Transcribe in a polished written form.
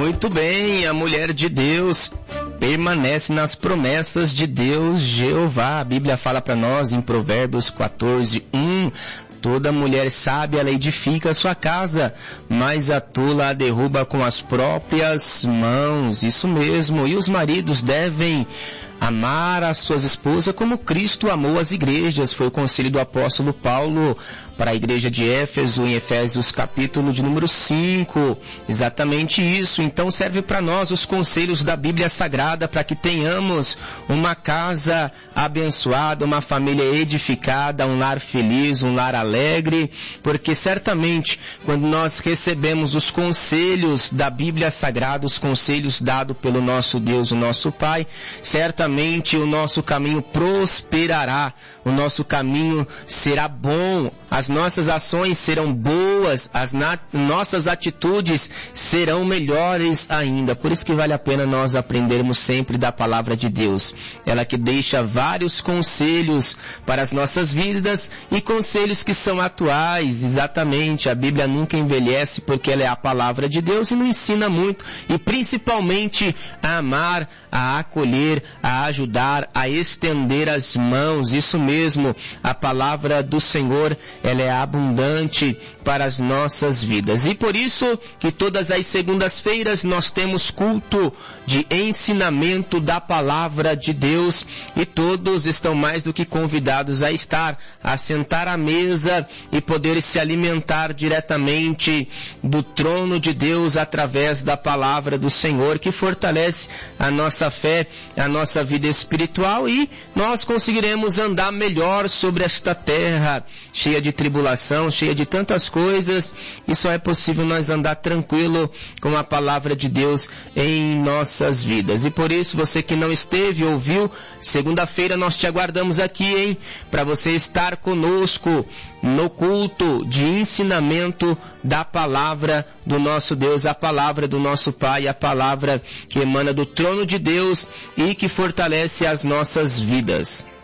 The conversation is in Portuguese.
Muito bem, a mulher de Deus permanece nas promessas de Deus Jeová. A Bíblia fala para nós em Provérbios 14:1, toda mulher sábia ela edifica a sua casa, mas a tola a derruba com as próprias mãos. Isso mesmo, e os maridos devem amar as suas esposas como Cristo amou as igrejas. Foi o conselho do apóstolo Paulo para a igreja de Éfeso, em Efésios capítulo de número 5. Exatamente isso. Então serve para nós os conselhos da Bíblia Sagrada para que tenhamos uma casa abençoada, uma família edificada, um lar feliz, um lar alegre, porque certamente quando nós recebemos os conselhos da Bíblia Sagrada, os conselhos dados pelo nosso Deus, o nosso Pai, certamente o nosso caminho prosperará, o nosso caminho será bom, as nossas ações serão boas, as nossas atitudes serão melhores ainda. Por isso que vale a pena nós aprendermos sempre da palavra de Deus. Ela que deixa vários conselhos para as nossas vidas e conselhos que são atuais. Exatamente, a Bíblia nunca envelhece porque ela é a palavra de Deus e nos ensina muito, e principalmente a amar, a acolher, a ajudar, a estender as mãos. Isso mesmo, a palavra do Senhor, ela é abundante para as nossas vidas. E por isso que todas as segundas-feiras nós temos culto de ensinamento da palavra de Deus, e todos estão mais do que convidados a estar, a sentar à mesa e poder se alimentar diretamente do trono de Deus através da palavra do Senhor, que fortalece a nossa fé, a nossa vida espiritual, e nós conseguiremos andar melhor sobre esta terra cheia de tribulação, cheia de tantas coisas, e só é possível nós andar tranquilo com a palavra de Deus em nossas vidas. E por isso, você que não esteve, ouviu, segunda-feira nós te aguardamos aqui, hein? Para você estar conosco no culto de ensinamento da palavra do nosso Deus, a palavra do nosso Pai, a palavra que emana do trono de Deus e que fortalece as nossas vidas.